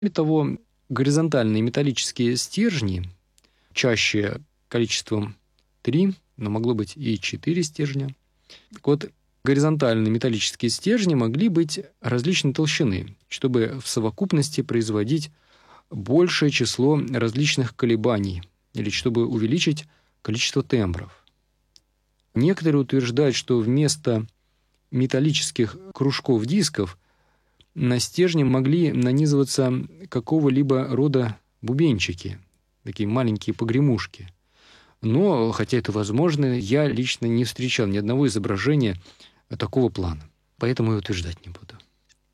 Кроме того, горизонтальные металлические стержни, чаще количеством 3, но могло быть и 4 стержня. Так вот, горизонтальные металлические стержни могли быть различной толщины, чтобы в совокупности производить большее число различных колебаний или чтобы увеличить количество тембров. Некоторые утверждают, что вместо металлических кружков-дисков на стержни могли нанизываться какого-либо рода бубенчики, такие маленькие погремушки. Но, хотя это возможно, я лично не встречал ни одного изображения такого плана, поэтому и утверждать не буду.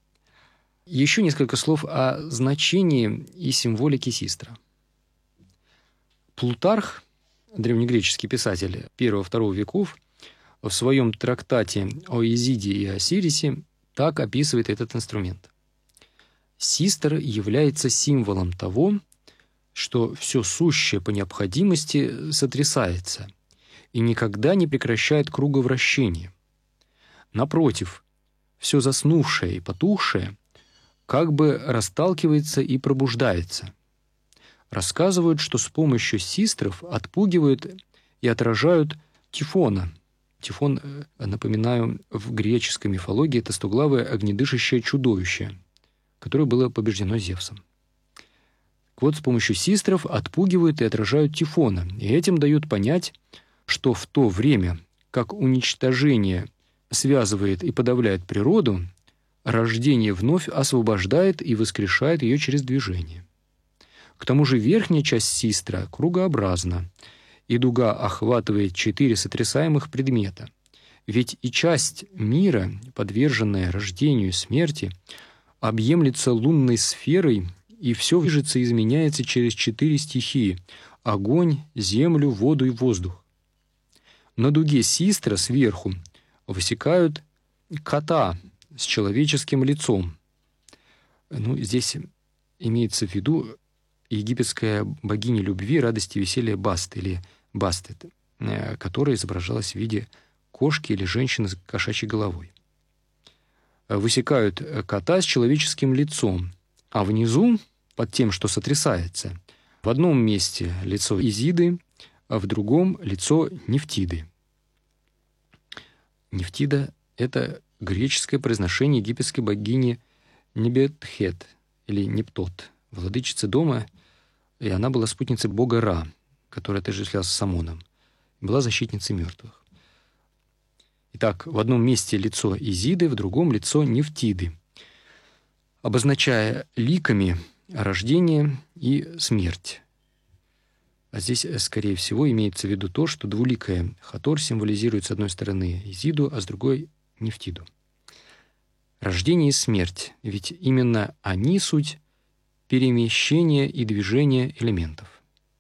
Еще несколько слов о значении и символике систра. Плутарх, древнегреческий писатель I-II веков, в своем трактате о Изиде и Осирисе так описывает этот инструмент. Систр является символом того, что все сущее по необходимости сотрясается и никогда не прекращает круговращение. Напротив, все заснувшее и потухшее как бы расталкивается и пробуждается. Рассказывают, что с помощью систров отпугивают и отражают Тифона. Тифон, напоминаю, в греческой мифологии это стоглавое огнедышащее чудовище, которое было побеждено Зевсом. Вот с помощью систров отпугивают и отражают Тифона, и этим дают понять, что в то время, как уничтожение связывает и подавляет природу, рождение вновь освобождает и воскрешает ее через движение. К тому же верхняя часть систра кругообразна, и дуга охватывает 4 сотрясаемых предмета. Ведь и часть мира, подверженная рождению и смерти, объемлется лунной сферой, и все движется и изменяется через 4 стихии – огонь, землю, воду и воздух. На дуге систра сверху высекают кота с человеческим лицом. Здесь имеется в виду египетская богиня любви, радости и веселья Баст или Бастет, которая изображалась в виде кошки или женщины с кошачьей головой. Высекают кота с человеческим лицом, а внизу, под тем, что сотрясается, в одном месте лицо Изиды, а в другом лицо Нефтиды. Нефтида — это греческое произношение египетской богини Небетхет или Нептот, владычицы дома, и она была спутницей бога Ра, который отождествлялся с Амоном, была защитницей мертвых. Итак, в одном месте лицо Изиды, в другом лицо Нефтиды, обозначая ликами рождение и смерть. А здесь, скорее всего, имеется в виду то, что двуликая Хатор символизирует с одной стороны Изиду, а с другой — Нефтиду. Рождение и смерть, ведь именно они суть перемещения и движения элементов.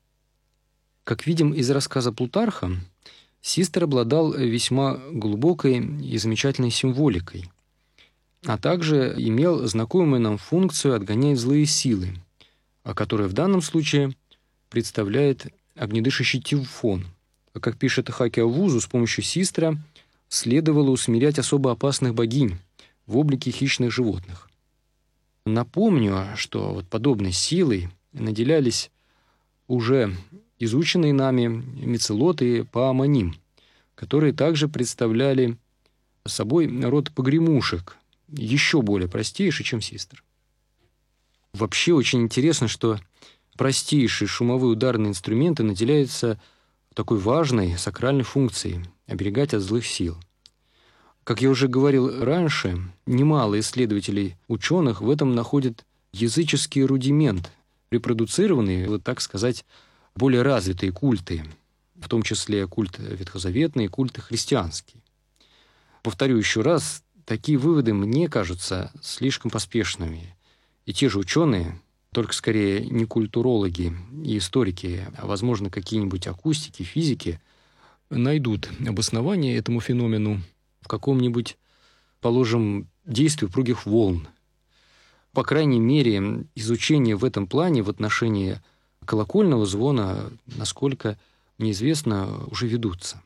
Как видим из рассказа Плутарха, систр обладал весьма глубокой и замечательной символикой, а также имел знакомую нам функцию отгонять злые силы, которая в данном случае представляет огнедышащий Тифон. Как пишет Хакиавузу, с помощью систра следовало усмирять особо опасных богинь в облике хищных животных. Напомню, что подобной силой наделялись уже изученные нами Мицелот и Паамоним, которые также представляли собой род погремушек, еще более простейший, чем систр. Вообще очень интересно, что простейшие шумовые ударные инструменты наделяются такой важной сакральной функцией – оберегать от злых сил. Как я уже говорил раньше, немало исследователей ученых в этом находят языческий рудимент, репродуцированные, так сказать, более развитые культы, в том числе культ ветхозаветный и культ христианский. Повторю еще раз, такие выводы мне кажутся слишком поспешными. И те же ученые, только скорее не культурологи и историки, а, возможно, какие-нибудь акустики, физики, найдут обоснование этому феномену в каком-нибудь, положим, действии упругих волн. По крайней мере, изучение в этом плане в отношении колокольного звона, насколько мне известно, уже ведутся.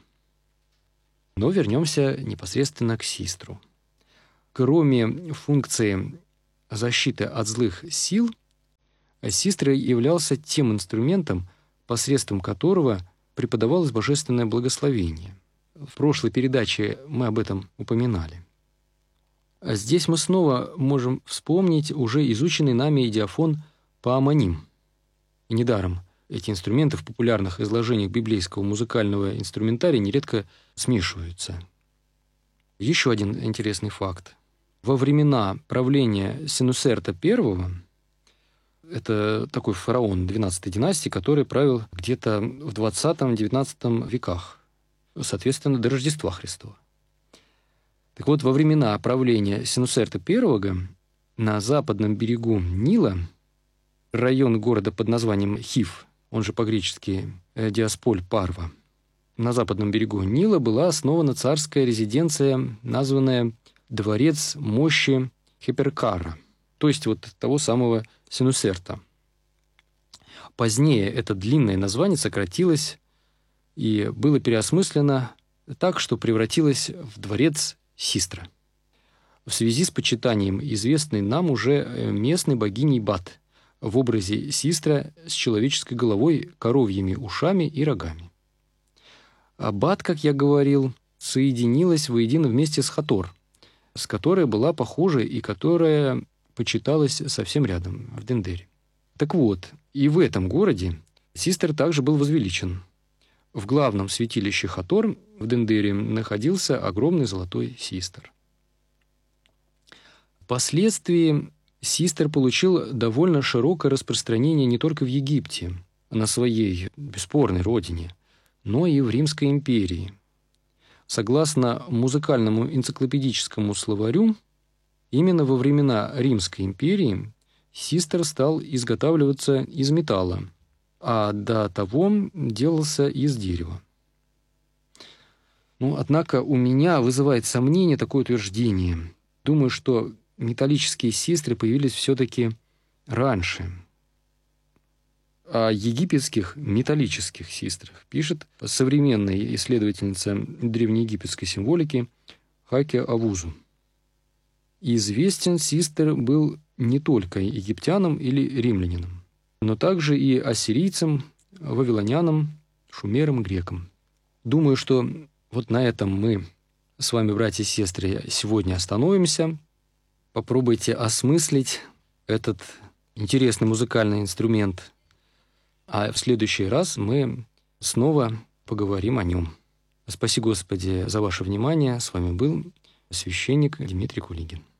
Но вернемся непосредственно к систру. Кроме функции защиты от злых сил, Систр являлся тем инструментом, посредством которого преподавалось божественное благословение. В прошлой передаче мы об этом упоминали. А здесь мы снова можем вспомнить уже изученный нами идиафон Паамоним. И недаром эти инструменты в популярных изложениях библейского музыкального инструментария нередко смешиваются. Еще один интересный факт. Во времена правления Сенусерта I, это такой фараон 12-й династии, который правил где-то в 20-19 веках, соответственно, до Рождества Христова. Так вот, во времена правления Сенусерта I на западном берегу Нила, район города под названием Хив, он же по-гречески Диасполь Парва, на западном берегу Нила была основана царская резиденция, названная Дворец мощи Хиперкара, то есть вот того самого Сенусерта. Позднее это длинное название сократилось и было переосмыслено так, что превратилось в дворец Систра, в связи с почитанием известной нам уже местной богини Бат в образе Систра с человеческой головой, коровьими ушами и рогами. А Бат, как я говорил, соединилась воедино вместе с Хатор, с которой была похожа и которая почиталась совсем рядом, в Дендере. Так вот, и в этом городе Систр также был возвеличен. В главном святилище Хатор в Дендере находился огромный золотой Систр. Впоследствии Систр получил довольно широкое распространение не только в Египте, на своей бесспорной родине, но и в Римской империи. Согласно музыкальному энциклопедическому словарю, именно во времена Римской империи Систр стал изготавливаться из металла, а до того делался из дерева. Однако у меня вызывает сомнение такое утверждение. Думаю, что металлические систры появились все-таки раньше. О египетских металлических систрах пишет современная исследовательница древнеегипетской символики Хаки Авузу. Известен Систр был не только египтянам или римлянинам, но также и ассирийцам, вавилонянам, шумерам, грекам. Думаю, что вот на этом мы с вами, братья и сестры, сегодня остановимся. Попробуйте осмыслить этот интересный музыкальный инструмент, а в следующий раз мы снова поговорим о нем. Спаси Господи за ваше внимание. С вами был священник Дмитрий Кулигин.